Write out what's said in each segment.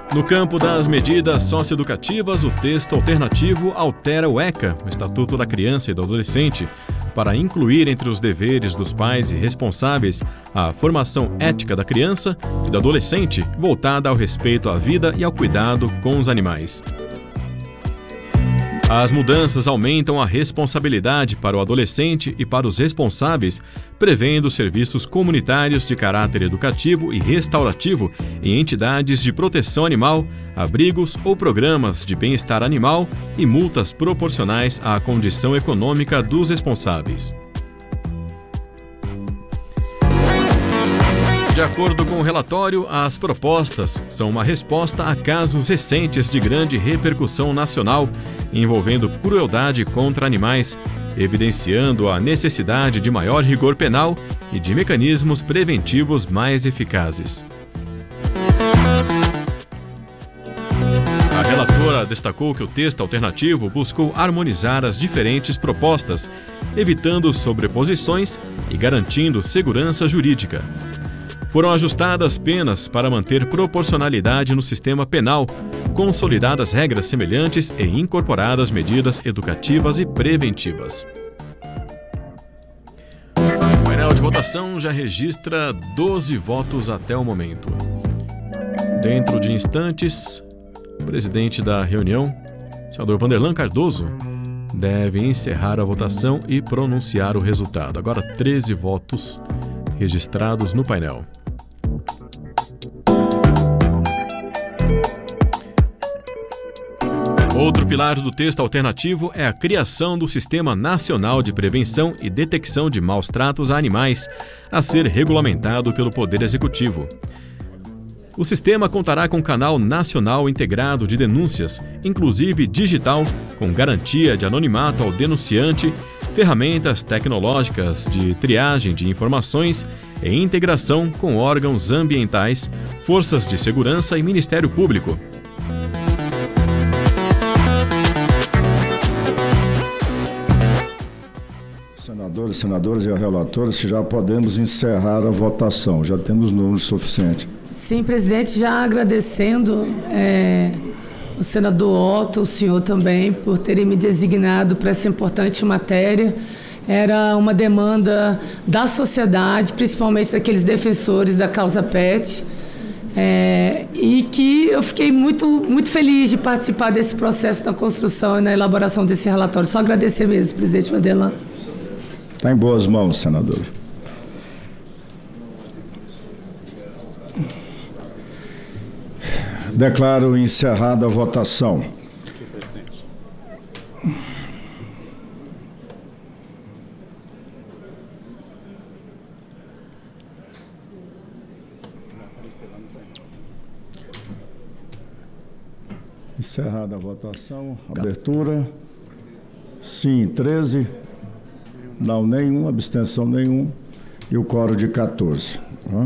No campo das medidas socioeducativas, o texto alternativo altera o ECA, o Estatuto da Criança e do Adolescente, para incluir entre os deveres dos pais e responsáveis a formação ética da criança e do adolescente, voltada ao respeito à vida e ao cuidado com os animais. As mudanças aumentam a responsabilidade para o adolescente e para os responsáveis, prevendo serviços comunitários de caráter educativo e restaurativo em entidades de proteção animal, abrigos ou programas de bem-estar animal e multas proporcionais à condição econômica dos responsáveis. De acordo com o relatório, as propostas são uma resposta a casos recentes de grande repercussão nacional envolvendo crueldade contra animais, evidenciando a necessidade de maior rigor penal e de mecanismos preventivos mais eficazes. A relatora destacou que o texto alternativo buscou harmonizar as diferentes propostas, evitando sobreposições e garantindo segurança jurídica. Foram ajustadas penas para manter proporcionalidade no sistema penal, consolidadas regras semelhantes e incorporadas medidas educativas e preventivas. O painel de votação já registra 12 votos até o momento. Dentro de instantes, o presidente da reunião, senador Vanderlan Cardoso, deve encerrar a votação e pronunciar o resultado. Agora 13 votos registrados no painel. Outro pilar do texto alternativo é a criação do Sistema Nacional de Prevenção e Detecção de Maus Tratos a Animais, a ser regulamentado pelo Poder Executivo. O sistema contará com um canal nacional integrado de denúncias, inclusive digital, com garantia de anonimato ao denunciante, ferramentas tecnológicas de triagem de informações e integração com órgãos ambientais, forças de segurança e Ministério Público. Senadores, senadoras e relatores, já podemos encerrar a votação, já temos números suficientes. Sim, presidente, já agradecendo o senador Otto, o senhor também, por terem me designado para essa importante matéria. Era uma demanda da sociedade, principalmente daqueles defensores da causa PET, e que eu fiquei muito feliz de participar desse processo na construção e na elaboração desse relatório. Só agradecer mesmo, presidente Vanderlan. Está em boas mãos, senador. Declaro encerrada a votação. Encerrada a votação. Abertura. Sim, 13. Não, nenhum. Abstenção, nenhum. E o quórum de 14.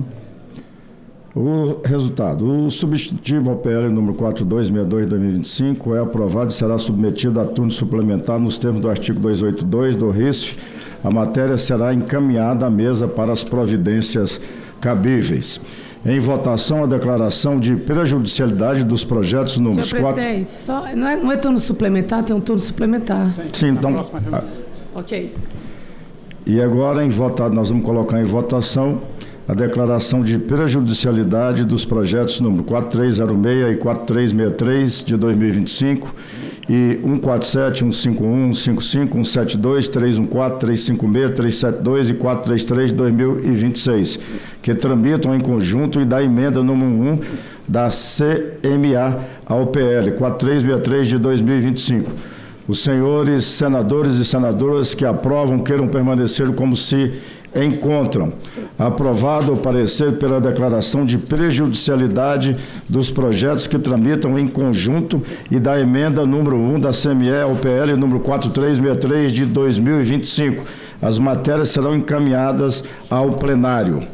O resultado. O substitutivo ao PL número 4262 de 2025 é aprovado e será submetido a turno suplementar nos termos do artigo 282 do RISF. A matéria será encaminhada à mesa para as providências cabíveis. Em votação, a declaração de prejudicialidade dos projetos números 4... Senhor presidente, não é turno suplementar? Tem um turno suplementar. Sim, então... Ok. E agora, nós vamos colocar em votação a declaração de prejudicialidade dos projetos número 4306 e 4363 de 2025 e 147, 151, 155, 172, 314, 356, 372 e 433 de 2026, que tramitam em conjunto e da emenda número 1 da CMA ao PL 4363 de 2025. Os senhores senadores e senadoras que aprovam queiram permanecer como se encontram. Aprovado o parecer pela declaração de prejudicialidade dos projetos que tramitam em conjunto e da emenda número 1 da CME ao PL número 4363 de 2025. As matérias serão encaminhadas ao plenário.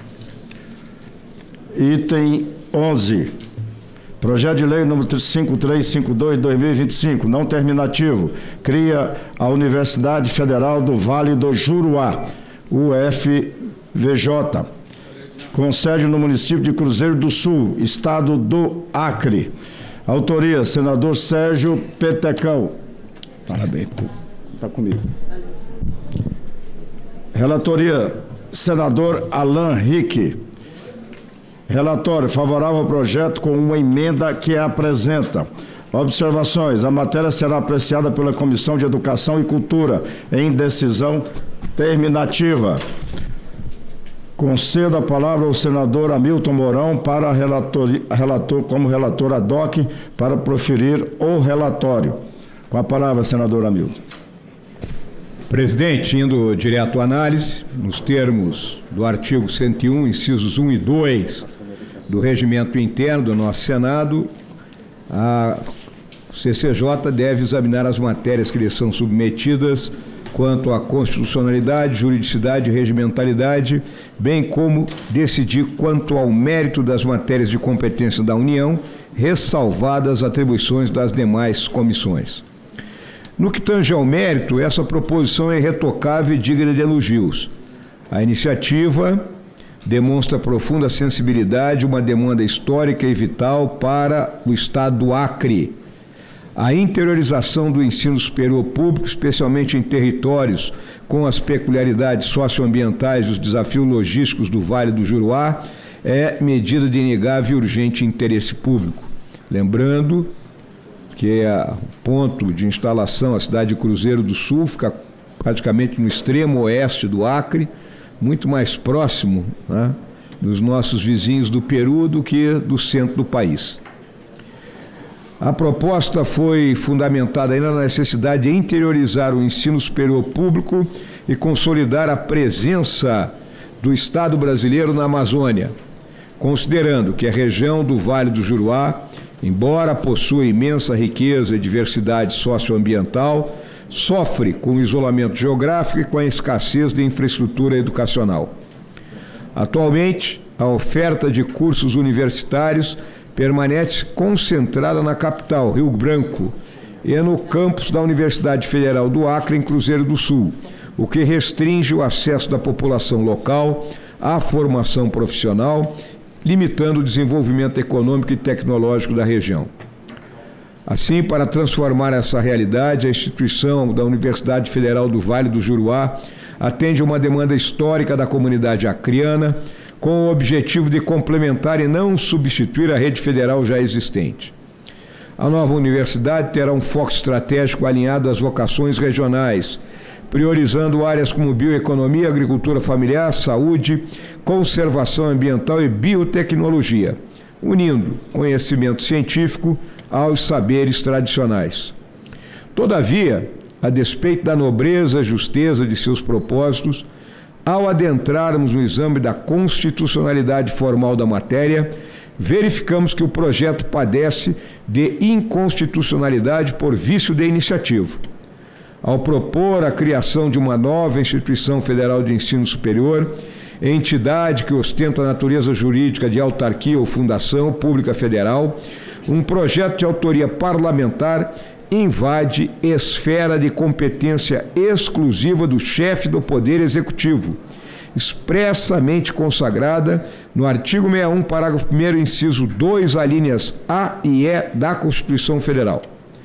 Item 11. Projeto de lei número 5352 de 2025, não terminativo, cria a Universidade Federal do Vale do Juruá, UFVJ. com sede no município de Cruzeiro do Sul, estado do Acre. Autoria, senador Sérgio Petecão. Parabéns, está comigo. Relatoria, senador Alan Rick. Relatório favorável ao projeto com uma emenda que apresenta. Observações, a matéria será apreciada pela Comissão de Educação e Cultura em decisão terminativa. Concedo a palavra ao senador Hamilton Mourão para como relator ad hoc para proferir o relatório. Com a palavra, senador Hamilton. Presidente, indo direto à análise, nos termos do artigo 101, incisos 1 e 2 do regimento interno do nosso Senado, a CCJ deve examinar as matérias que lhe são submetidas quanto à constitucionalidade, juridicidade e regimentalidade, bem como decidir quanto ao mérito das matérias de competência da União, ressalvadas as atribuições das demais comissões. No que tange ao mérito, essa proposição é irretocável e digna de elogios. A iniciativa demonstra profunda sensibilidade, uma demanda histórica e vital para o Estado do Acre. A interiorização do ensino superior público, especialmente em territórios com as peculiaridades socioambientais e os desafios logísticos do Vale do Juruá, é medida de inegável e urgente interesse público. Lembrando que o ponto de instalação, a cidade de Cruzeiro do Sul, fica praticamente no extremo oeste do Acre, muito mais próximo, né, dos nossos vizinhos do Peru do que do centro do país. A proposta foi fundamentada ainda na necessidade de interiorizar o ensino superior público e consolidar a presença do Estado brasileiro na Amazônia, considerando que a região do Vale do Juruá, embora possua imensa riqueza e diversidade socioambiental, sofre com o isolamento geográfico e com a escassez de infraestrutura educacional. Atualmente, a oferta de cursos universitários permanece concentrada na capital, Rio Branco, e no campus da Universidade Federal do Acre, em Cruzeiro do Sul, o que restringe o acesso da população local à formação profissional, limitando o desenvolvimento econômico e tecnológico da região. Assim, para transformar essa realidade, a instituição da Universidade Federal do Vale do Juruá atende uma demanda histórica da comunidade acreana, com o objetivo de complementar e não substituir a rede federal já existente. A nova universidade terá um foco estratégico alinhado às vocações regionais, priorizando áreas como bioeconomia, agricultura familiar, saúde, conservação ambiental e biotecnologia, unindo conhecimento científico aos saberes tradicionais. Todavia, a despeito da nobreza e justeza de seus propósitos, ao adentrarmos no exame da constitucionalidade formal da matéria, verificamos que o projeto padece de inconstitucionalidade por vício de iniciativa. Ao propor a criação de uma nova instituição federal de ensino superior, entidade que ostenta a natureza jurídica de autarquia ou fundação pública federal, um projeto de autoria parlamentar invade esfera de competência exclusiva do chefe do Poder Executivo, expressamente consagrada no artigo 61, parágrafo 1º, inciso 2, alíneas A e E da Constituição Federal.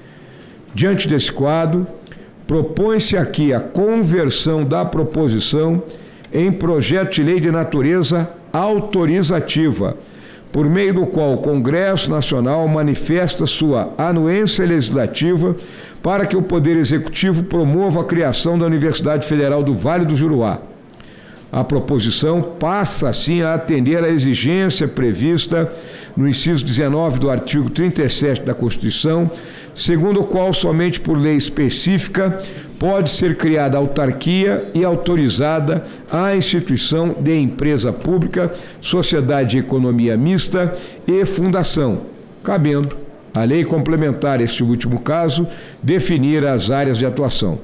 Diante desse quadro, propõe-se aqui a conversão da proposição em projeto de lei de natureza autorizativa, por meio do qual o Congresso Nacional manifesta sua anuência legislativa para que o Poder Executivo promova a criação da Universidade Federal do Vale do Juruá. A proposição passa, assim, a atender à exigência prevista no inciso 19 do artigo 37 da Constituição, segundo o qual somente por lei específica pode ser criada autarquia e autorizada a instituição de empresa pública, sociedade de economia mista e fundação, cabendo a lei complementar, este último caso, definir as áreas de atuação.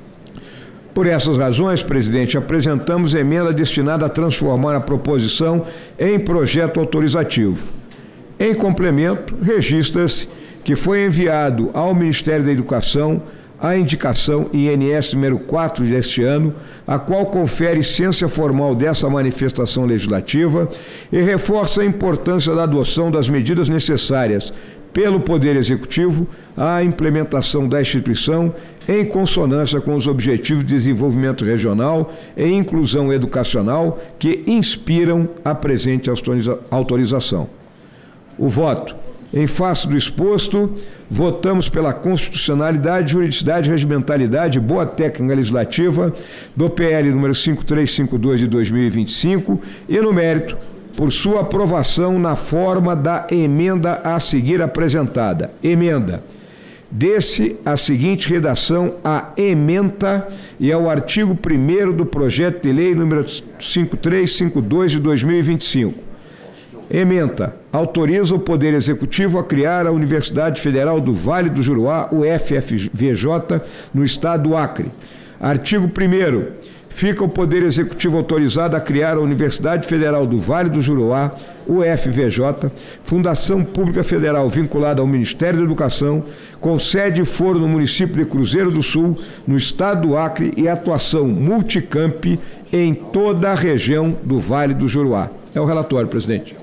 Por essas razões, presidente, apresentamos emenda destinada a transformar a proposição em projeto autorizativo. Em complemento, registra-se que foi enviado ao Ministério da Educação a indicação INS número 4 deste ano, a qual confere essência formal dessa manifestação legislativa e reforça a importância da adoção das medidas necessárias pelo Poder Executivo à implementação da instituição em consonância com os Objetivos de Desenvolvimento Regional e Inclusão Educacional que inspiram a presente autorização. O voto. Em face do exposto, votamos pela constitucionalidade, juridicidade, regimentalidade e boa técnica legislativa do PL número 5352 de 2025 e, no mérito, por sua aprovação na forma da emenda a seguir apresentada. Emenda. Desse a seguinte redação à ementa e ao artigo 1º do projeto de lei número 5352 de 2025. Ementa. Autoriza o Poder Executivo a criar a Universidade Federal do Vale do Juruá, UFFVJ, no estado do Acre. Artigo 1º. Fica o Poder Executivo autorizado a criar a Universidade Federal do Vale do Juruá, UFVJ, Fundação Pública Federal vinculada ao Ministério da Educação, com sede e foro no município de Cruzeiro do Sul, no estado do Acre, e atuação multicamp em toda a região do Vale do Juruá. É o relatório, presidente.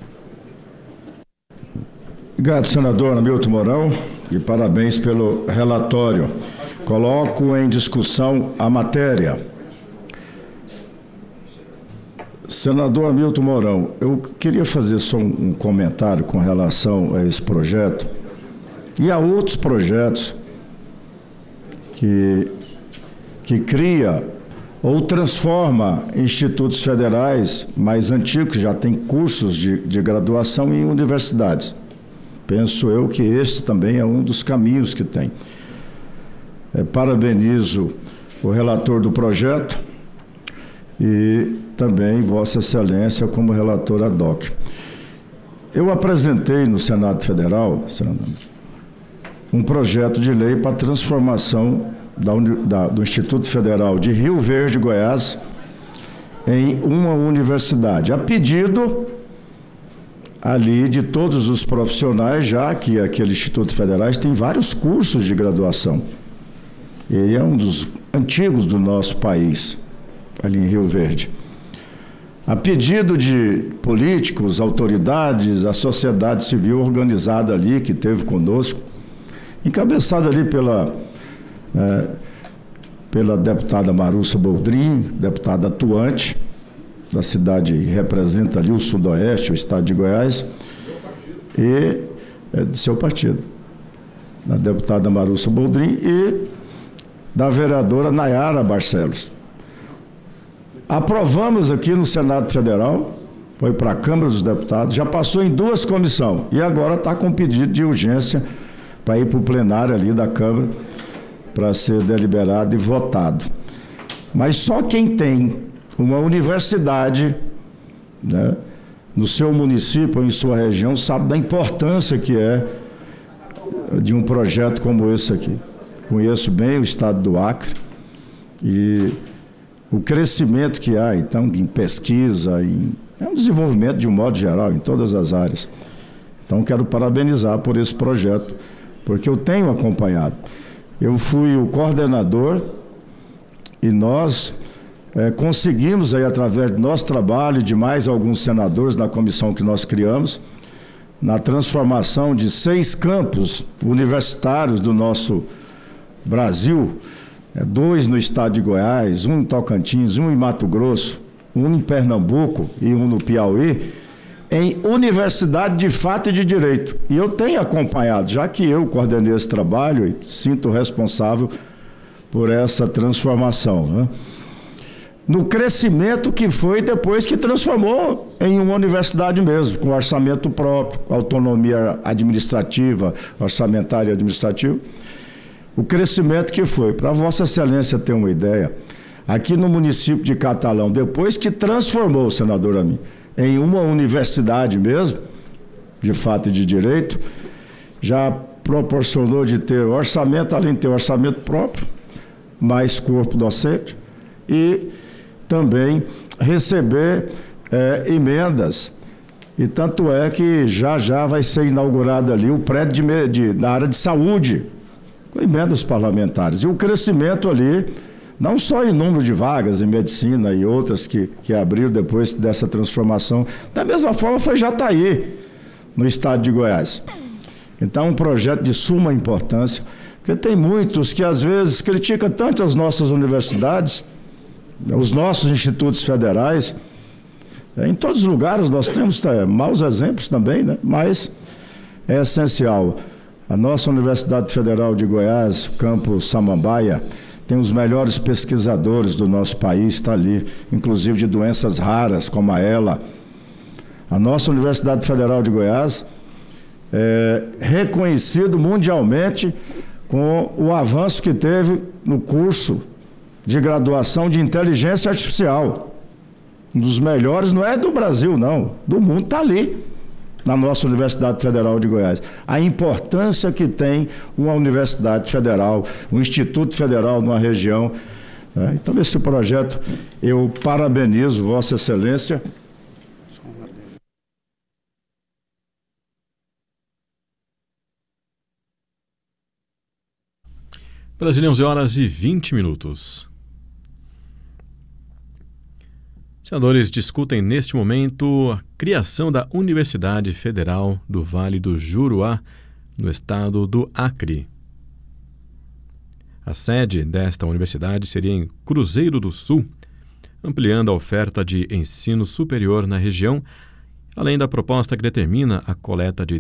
Obrigado, senador Hamilton Mourão, e parabéns pelo relatório. Coloco em discussão a matéria. Senador Hamilton Mourão, eu queria fazer só um comentário com relação a esse projeto e a outros projetos que cria ou transforma institutos federais mais antigos, que já têm cursos de graduação, em universidades. Penso eu que este também é um dos caminhos que tem. Parabenizo o relator do projeto e também Vossa Excelência como relator ad hoc. Eu apresentei no Senado Federal, senador, um projeto de lei para transformação do Instituto Federal de Rio Verde, Goiás, em uma universidade, a pedido ali de todos os profissionais, já que aquele Instituto Federal tem vários cursos de graduação. Ele é um dos antigos do nosso país, ali em Rio Verde. A pedido de políticos, autoridades, a sociedade civil organizada ali, que teve conosco, encabeçada ali pela deputada Marúcia Boldrin, deputada atuante da cidade, que representa ali o Sudoeste, o estado de Goiás, e do seu partido, da deputada Marúcia Boldrin e da vereadora Nayara Barcelos. Aprovamos aqui no Senado Federal, foi para a Câmara dos Deputados, já passou em 2 comissões e agora está com pedido de urgência para ir para o plenário ali da Câmara para ser deliberado e votado. Mas só quem tem uma universidade, né, no seu município ou em sua região sabe da importância que é de um projeto como esse aqui. Conheço bem o estado do Acre e o crescimento que há, então, em pesquisa, é um desenvolvimento de um modo geral, em todas as áreas. Então, quero parabenizar por esse projeto, porque eu tenho acompanhado. Eu fui o coordenador e nós conseguimos, aí, através do nosso trabalho e de mais alguns senadores na comissão que nós criamos, na transformação de 6 campos universitários do nosso Brasil, 2 no estado de Goiás, 1 em Tocantins, 1 em Mato Grosso, 1 em Pernambuco e 1 no Piauí, em universidade de fato e de direito. E eu tenho acompanhado, já que eu coordenei esse trabalho e sinto responsável por essa transformação, né? No crescimento que foi depois que transformou em uma universidade mesmo, com orçamento próprio, autonomia administrativa, orçamentária e administrativa. O crescimento que foi, para Vossa Excelência ter uma ideia, aqui no município de Catalão, depois que transformou, senador Amin, em uma universidade mesmo, de fato e de direito, já proporcionou de ter orçamento, além de ter orçamento próprio, mais corpo docente, e também receber emendas. E tanto é que já vai ser inaugurado ali o prédio da área de saúde, emendas parlamentares. E o crescimento ali, não só em número de vagas em medicina e outras que abriram depois dessa transformação, da mesma forma foi Jataí, no estado de Goiás. Então, um projeto de suma importância, porque tem muitos que às vezes criticam tanto as nossas universidades, os nossos institutos federais. Em todos os lugares nós temos maus exemplos também, né? Mas é essencial. A nossa Universidade Federal de Goiás, campus Samambaia, tem os melhores pesquisadores do nosso país, está ali, inclusive de doenças raras como a ELA. A nossa Universidade Federal de Goiás é reconhecido mundialmente com o avanço que teve no curso de graduação de inteligência artificial. Um dos melhores, não é do Brasil, não, do mundo, está ali, na nossa Universidade Federal de Goiás. A importância que tem uma universidade federal, um instituto federal numa região. Né? Então, esse projeto, eu parabenizo Vossa Excelência. Brasília, 11h20. Senadores discutem neste momento a criação da Universidade Federal do Vale do Juruá, no estado do Acre. A sede desta universidade seria em Cruzeiro do Sul, ampliando a oferta de ensino superior na região, além da proposta que determina a coleta de...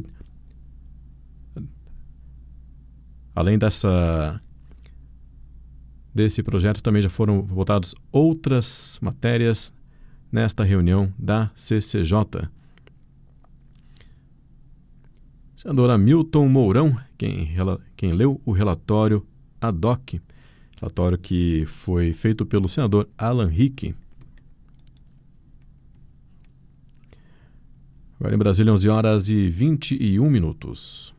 Além desse projeto, também já foram votadas outras matérias nesta reunião da CCJ. Senador Hamilton Mourão, quem leu o relatório ad hoc, relatório que foi feito pelo senador Alan Rick. Agora em Brasília, 11h21.